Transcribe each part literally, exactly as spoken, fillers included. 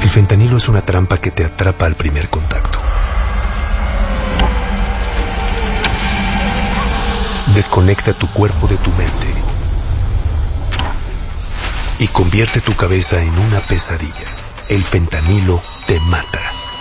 El fentanilo es una trampa que te atrapa al primer contacto. Desconecta tu cuerpo de tu mente y convierte tu cabeza en una pesadilla. El fentanilo te mata.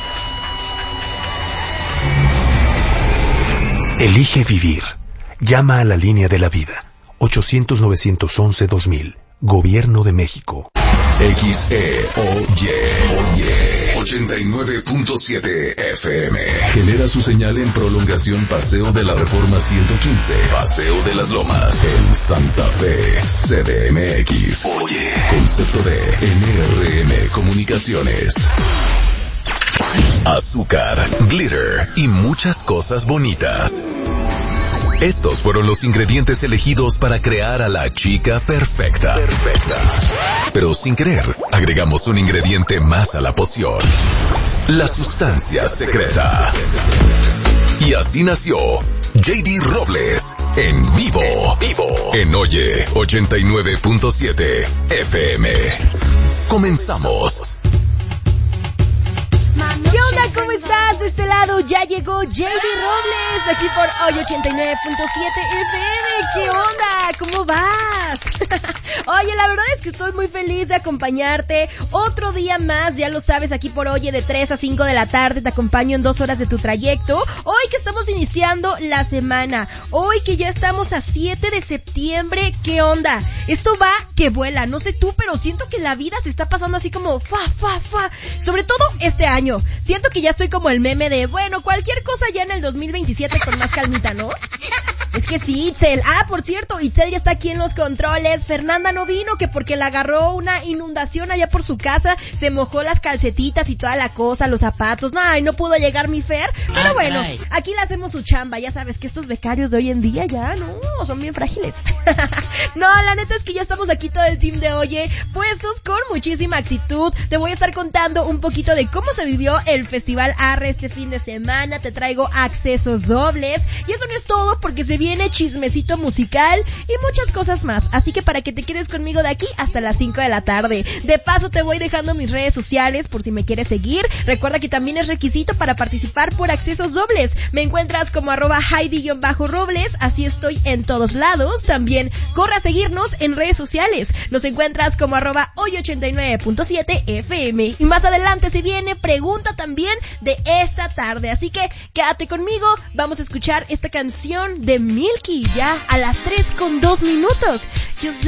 Elige vivir. Llama a la línea de la vida. ochocientos, novecientos once, dos mil. Gobierno de México. X E O Y ochenta y nueve punto siete F M. Genera su señal en prolongación Paseo de la Reforma ciento quince, Paseo de las Lomas, en Santa Fe, C D M X. Oye, concepto de N R M Comunicaciones. Azúcar, glitter y muchas cosas bonitas. Estos fueron los ingredientes elegidos para crear a la chica perfecta. Perfecta. Pero sin querer, agregamos un ingrediente más a la poción. La sustancia secreta. Y así nació J D Robles, en vivo. Vivo. En Oye, ochenta y nueve punto siete F M. Comenzamos. ¿Qué onda? ¿Cómo estás? De este lado ya llegó J D Robles, aquí por Hoy ochenta y nueve punto siete F M. ¿Qué onda? ¿Cómo vas? Oye, la verdad es que estoy muy feliz de acompañarte otro día más, ya lo sabes, aquí por Oye de tres a cinco de la tarde, te acompaño en dos horas de tu trayecto. Hoy que estamos iniciando la semana, hoy que ya estamos a siete de septiembre, ¿qué onda? Esto va que vuela, no sé tú, pero siento que la vida se está pasando así como fa, fa, fa, sobre todo este año. Siento que ya estoy como el meme de, bueno, cualquier cosa ya en el dos mil veintisiete con más calmita, ¿no? Es que sí, Itzel. Ah, por cierto, Itzel ya está aquí en los controles. Fernanda no vino, que porque la agarró una inundación allá por su casa, se mojó las calcetitas y toda la cosa, los zapatos. No, y no pudo llegar mi Fer. Pero bueno, aquí le hacemos su chamba. Ya sabes que estos becarios de hoy en día ya, no, son bien frágiles. No, la neta es que ya estamos aquí todo el team de Oye, puestos con muchísima actitud. Te voy a estar contando un poquito de cómo se vivió el Festival Arre este fin de semana. Te traigo accesos dobles. Y eso no es todo, porque se viene chismecito musical y muchas cosas más. Así que para que te quedes conmigo de aquí hasta las cinco de la tarde. De paso te voy dejando mis redes sociales por si me quieres seguir. Recuerda que también es requisito para participar por accesos dobles. Me encuentras como arroba Heidi-Robles. Así estoy en todos lados. También corre a seguirnos en redes sociales. Nos encuentras como arroba Hoy ochenta y nueve punto siete F M. Y más adelante se viene pregunta también de esta tarde. Así que quédate conmigo. Vamos a escuchar esta canción de Milky ya a las tres con dos minutos. Just